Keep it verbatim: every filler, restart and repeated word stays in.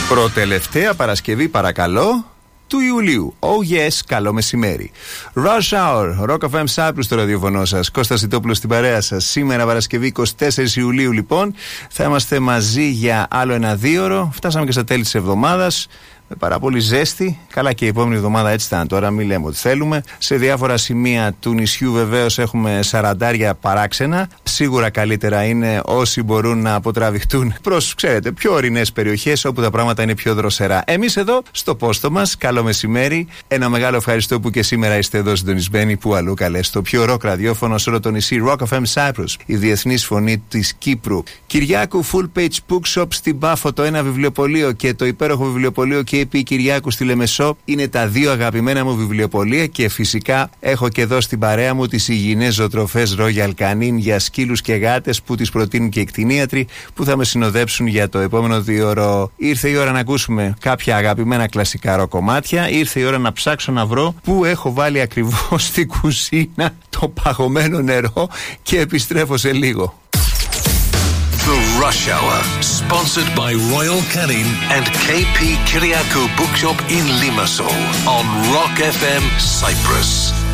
Προτελευταία Παρασκευή, παρακαλώ, του Ιουλίου. Oh yes, καλό μεσημέρι. Rush Hour, Rock εφ εμ Cyprus στο ραδιοφωνό σας. Κώστας Τιτόπουλος στην παρέα σας. Σήμερα Παρασκευή εικοστή τέταρτη Ιουλίου, λοιπόν, θα είμαστε μαζί για άλλο ένα δίωρο. Φτάσαμε και στα τέλη της εβδομάδας. Με πάρα πολύ ζέστη. Καλά, και η επόμενη εβδομάδα έτσι θα είναι. Τώρα μην λέμε ότι θέλουμε. Σε διάφορα σημεία του νησιού βεβαίως έχουμε σαραντάρια παράξενα. Σίγουρα καλύτερα είναι όσοι μπορούν να αποτραβηχτούν προς, ξέρετε, πιο ορεινές περιοχές όπου τα πράγματα είναι πιο δροσερά. Εμείς εδώ στο πόστο μας, καλό μεσημέρι. Ένα μεγάλο ευχαριστώ που και σήμερα είστε εδώ συντονισμένοι, που αλλού καλέ. Στο πιο ροκ ραδιόφωνο σε όλο το νησί, Rock εφ εμ Cyprus, η διεθνής φωνή της Κύπρου. Κυριάκου Full Page Bookshop στην Πάφο, το ένα βιβλιοπωλείο, και το υπέροχο βιβλιοπωλείο και επί Κυριάκου στη Λεμεσό είναι τα δύο αγαπημένα μου βιβλιοπωλεία, και φυσικά έχω και εδώ στην παρέα μου τις υγιεινές ζωοτροφές Royal Canin για σκύλους και γάτες που τις προτείνουν και οι κτηνίατροι, που θα με συνοδέψουν για το επόμενο δίωρο. Ήρθε η ώρα να ακούσουμε κάποια αγαπημένα κλασικά ροκομμάτια. Ήρθε η ώρα να ψάξω να βρω που έχω βάλει ακριβώς στην κουζίνα το παγωμένο νερό, και επιστρέφω σε λίγο. The Rush Hour, sponsored by Royal Canin and κέι πι Kyriakou Bookshop in Limassol on Rock εφ εμ Cyprus.